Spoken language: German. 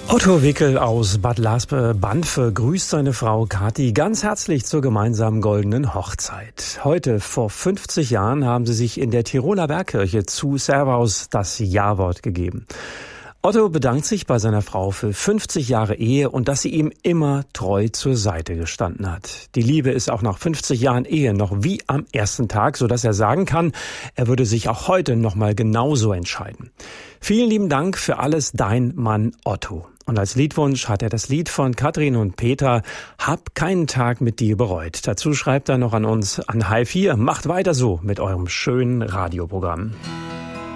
Otto Wickel aus Bad Laspe-Banfe grüßt seine Frau Kathi ganz herzlich zur gemeinsamen goldenen Hochzeit. Heute vor 50 Jahren haben sie sich in der Tiroler Bergkirche zu Servaus das Ja-Wort gegeben. Otto bedankt sich bei seiner Frau für 50 Jahre Ehe und dass sie ihm immer treu zur Seite gestanden hat. Die Liebe ist auch nach 50 Jahren Ehe noch wie am ersten Tag, sodass er sagen kann, er würde sich auch heute noch mal genauso entscheiden. Vielen lieben Dank für alles, dein Mann Otto. Und als Liedwunsch hat er das Lied von Katrin und Peter, Hab keinen Tag mit dir bereut. Dazu schreibt er noch an uns an H4, macht weiter so mit eurem schönen Radioprogramm.